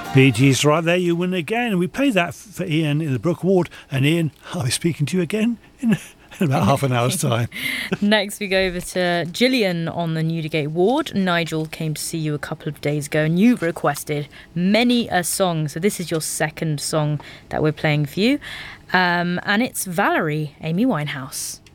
Bee Gees right there, you win again. We played that for Ian in the Brook Ward. And Ian, I'll be speaking to you again in about half an hour's time. Next we go over to Gillian on the Newdigate Ward. Nigel came to see you a couple of days ago and you requested many a song. So this is your second song that we're playing for you. And it's Valerie, Amy Winehouse.